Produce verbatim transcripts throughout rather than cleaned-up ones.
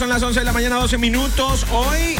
son las once de la mañana, doce minutos. Hoy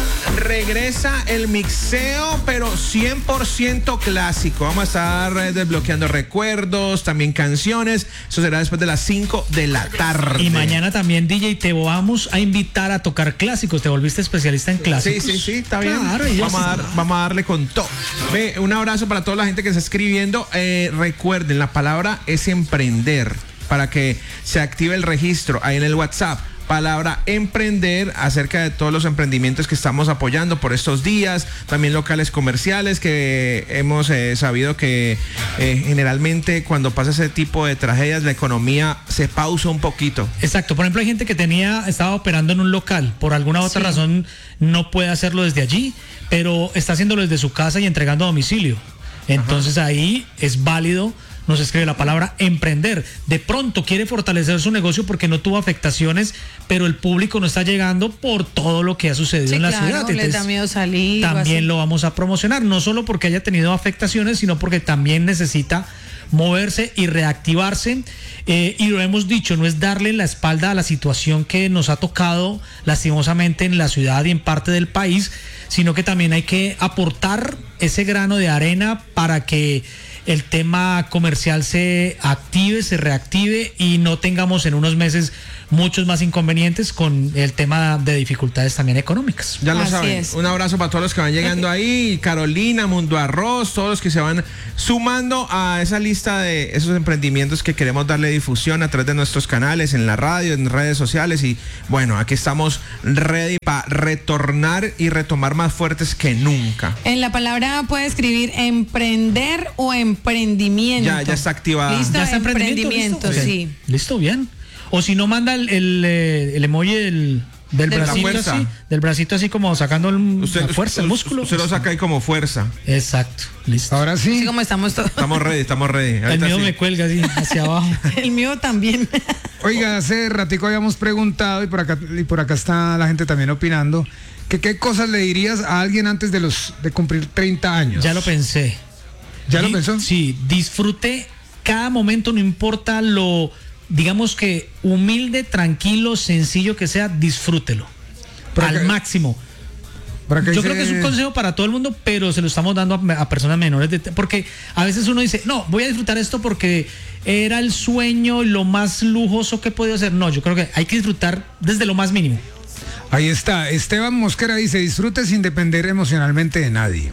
regresa el mixeo, pero cien por ciento clásico. Vamos a estar desbloqueando recuerdos, también canciones. Eso será después de las cinco de la tarde. Y mañana también, D J, te vamos a invitar a tocar clásicos. Te volviste especialista en clásicos. Sí, sí, sí, está bien. Claro, vamos, a dar, vamos a darle con todo. Ve, un abrazo para toda la gente que está escribiendo. Eh, recuerden, la palabra es emprender, para que se active el registro ahí en el WhatsApp. Palabra emprender, acerca de todos los emprendimientos que estamos apoyando por estos días, también locales comerciales que hemos eh, sabido que eh, generalmente cuando pasa ese tipo de tragedias la economía se pausa un poquito. Exacto, por ejemplo hay gente que tenía, estaba operando en un local, por alguna otra sí. razón no puede hacerlo desde allí, pero está haciéndolo desde su casa y entregando a domicilio. Entonces Ajá. ahí es válido. Nos escribe la palabra emprender. De pronto quiere fortalecer su negocio porque no tuvo afectaciones, pero el público no está llegando por todo lo que ha sucedido sí, en la claro, ciudad. Entonces, les da miedo salir. También lo vamos a promocionar, no solo porque haya tenido afectaciones, sino porque también necesita moverse y reactivarse. Eh, y lo hemos dicho, no es darle la espalda a la situación que nos ha tocado lastimosamente en la ciudad y en parte del país, sino que también hay que aportar ese grano de arena para que el tema comercial se active, se reactive y no tengamos en unos meses muchos más inconvenientes con el tema de dificultades también económicas. Ya lo Así saben. es. Un abrazo para todos los que van llegando ahí, Carolina, Mundo Arroz, todos los que se van sumando a esa lista de esos emprendimientos que queremos darle difusión a través de nuestros canales, en la radio, en redes sociales. Y bueno, aquí estamos ready para retornar y retomar más fuertes que nunca. En la palabra puede escribir emprender o emprendimiento. Ya, ya está activada. Listo, ¿Ya está emprendimiento, ¿Listo? sí. Okay. Listo, bien. O si no, manda el, el, el emoji del, del De la bracito fuerza. así, del bracito así como sacando el, Usted, la fuerza, el músculo. Usted lo saca ahí como fuerza. Exacto, listo. Ahora sí. Así como estamos todos. Estamos ready, estamos ready. El Ahorita mío sí. me cuelga así, hacia abajo. El mío también. Oiga, hace ratico habíamos preguntado y por acá y por acá está la gente también opinando que qué cosas le dirías a alguien antes de los de cumplir treinta años. Ya lo pensé. ¿Ya Di- lo pensó? Sí, disfrute cada momento, no importa lo, digamos que humilde, tranquilo, sencillo que sea, disfrútelo. Por al acá- máximo. Por acá Yo dice- creo que es un consejo para todo el mundo, pero se lo estamos dando a, a personas menores de, porque a veces uno dice, no, voy a disfrutar esto porque era el sueño, lo más lujoso que he podido hacer. No, yo creo que hay que disfrutar desde lo más mínimo. Ahí está. Esteban Mosquera dice, disfrute sin depender emocionalmente de nadie.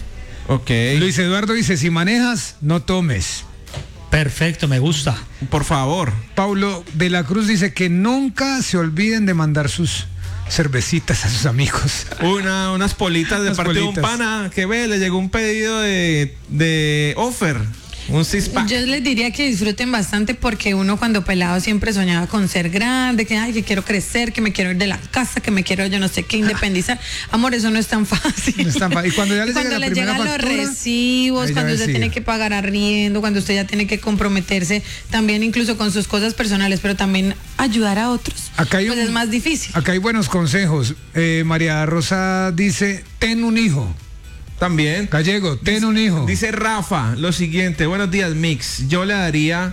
Ok. Luis Eduardo dice, si manejas, no tomes. Perfecto, me gusta. Por favor. Paulo de la Cruz dice que nunca se olviden de mandar sus cervecitas a sus amigos. Una, unas politas de Unas parte de un politas. pana que ve, le llegó un pedido de, de offer, un six pack. Yo les diría que disfruten bastante porque uno cuando pelado siempre soñaba con ser grande, que ay, que quiero crecer, que me quiero ir de la casa, que me quiero yo no sé qué independizar. Amor, eso no es tan fácil. No es tan fácil. Y cuando ya le cuando llega la le primera llegan factura, los recibos, ahí ya cuando usted decide. tiene que pagar arriendo, cuando usted ya tiene que comprometerse también incluso con sus cosas personales, pero también ayudar a otros. Acá hay pues un- es más difícil. Acá hay buenos consejos. Eh, María Rosa dice, ten un hijo. También. Gallego, ten un hijo. Dice Rafa lo siguiente, buenos días Mix, yo le daría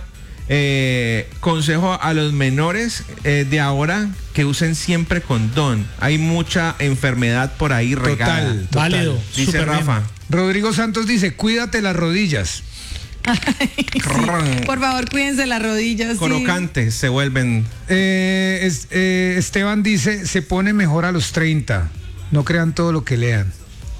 eh, consejo a los menores eh, de ahora que usen siempre condón. Hay mucha enfermedad por ahí regada. Total, total. Válido. Dice súper bien. Rafa. Rodrigo Santos dice, cuídate las rodillas. Sí. Por favor, cuídense las rodillas. sí. Colocantes se vuelven. Eh, es- eh, Esteban dice, se pone mejor a los treinta. No crean todo lo que lean.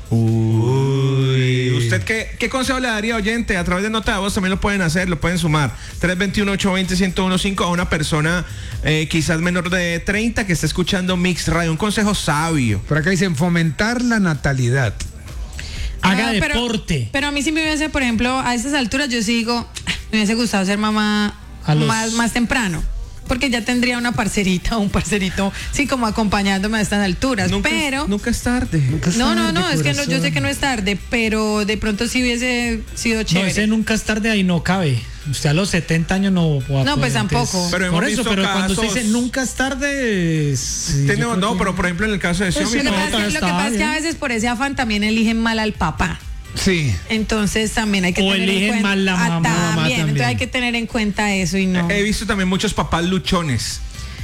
Uy. ¿Usted qué, qué consejo le daría, oyente? A través de nota de voz también lo pueden hacer, lo pueden sumar. tres dos uno, ocho dos cero, uno uno cinco a una persona eh, quizás menor de treinta que está escuchando Mix Radio. Un consejo sabio. Por acá dicen, fomentar la natalidad. Haga Ah, pero- deporte. Pero, a mí sí me hubiese, por ejemplo, a estas alturas yo sí digo, "Ah, me hubiese gustado ser mamá A los- más, más temprano. Porque ya tendría una parcerita, un parcerito, sí, como acompañándome a estas alturas. Nunca, pero. nunca es tarde. No, no, no, tarde, es que no, yo corazón. sé que no es tarde, pero de pronto sí hubiese sido No, chévere. ese nunca es tarde, ahí no cabe. Usted a los setenta años no va a No, pues poder, tampoco. entonces, Pero hemos por eso, visto pero cuando usted casos- dice nunca es tarde. sí, yo Tenemos- creo no, que- pero por ejemplo en el caso de Pues Xiaomi, sí, Lo que no, pasa, es que- lo que está pasa es que a bien. veces por ese afán también eligen mal al papá. Sí. Entonces también hay que O tener en eligen cuenta. mal la Ah, mamá, también. también. Entonces hay que tener en cuenta eso y no. he visto también muchos papás luchones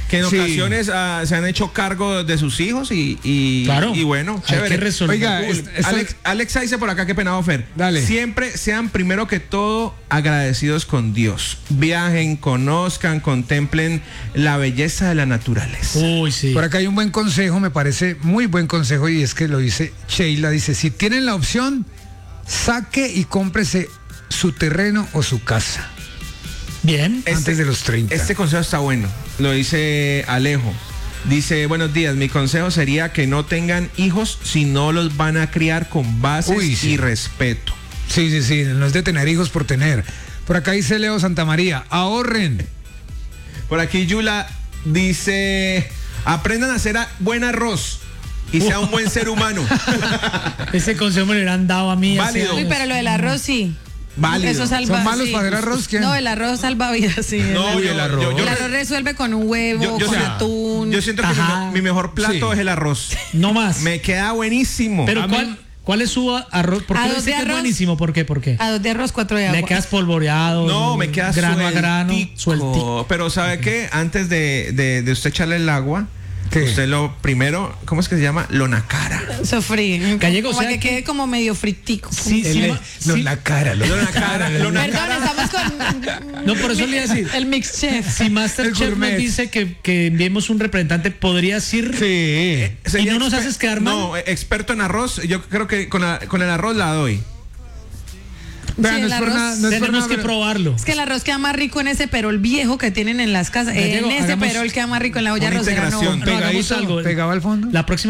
que en Sí. ocasiones ah, se han hecho cargo de sus hijos y, y, Claro. y bueno, Hay chévere. que resolver. Oiga, Cool. es- esto- Alex, Alexa dice por acá, qué pena, Fer. Dale. Siempre sean primero que todo agradecidos con Dios. Viajen, conozcan, contemplen la belleza de la naturaleza. Uy, sí. Por acá hay un buen consejo, me parece muy buen consejo, y es que lo dice Sheila, dice, si tienen la opción, saque y cómprese su terreno o su casa Bien. antes de los treinta. Este consejo está bueno. Lo dice Alejo. Dice, buenos días, mi consejo sería que no tengan hijos si no los van a criar con bases Uy, sí. y respeto. Sí, sí, sí, no es de tener hijos por tener. Por acá dice Leo Santamaría, ahorren. Por aquí Yula dice, aprendan a hacer a- buen arroz y sea un buen ser humano. Ese consejo me lo hubieran dado a mí. hace Válido. Uy, años. pero lo del arroz sí. Válido. Eso salva, ¿Son malos sí. para hacer arroz? ¿Quién? No, el arroz salva vidas, sí. No, el, yo- el arroz. yo- yo- el arroz resuelve con un huevo, yo- yo con sé- atún. yo siento que mi, Ajá. me- mi mejor plato Sí. es el arroz. No más. Me queda buenísimo. Pero A mí- ¿cuál, ¿cuál es su arroz? ¿Por qué A le dos dice de que es arroz. buenísimo? ¿Por qué? ¿Por qué? A dos de arroz, cuatro de agua. Le quedas polvoreado. No, me queda grano a grano, sueltico. sueltico. Pero ¿sabe qué? Antes de, de, de usted echarle el agua, ¿Qué? usted lo primero, ¿cómo es que se llama? Lo nacara. Sofrí. Gallego, como o sea que, que- quede como medio fritico. Sí, sí, El- ma- no, sí. la cara, lo- Lo nacara, lo Perdón, nacara. estamos con. No, por eso le iba a decir. El mix chef. Si El Masterchef gourmet. nos dice que, que enviemos un representante, ¿podrías ir? Sí. Sería ¿Y no nos exper- haces quedar mal? No, eh, experto en arroz, yo creo que con, la- con el arroz la doy. Vean, Sí, no el es por arroz- nada, no es por Tenemos nada, que pero- probarlo. Es que el arroz queda más rico en ese perol viejo que tienen en las casas. Gallego, en ese hagamos perol queda más rico en la olla una arrocera. No, integración. no, Pero hagamos hagamos algo. pegado al fondo. La próxima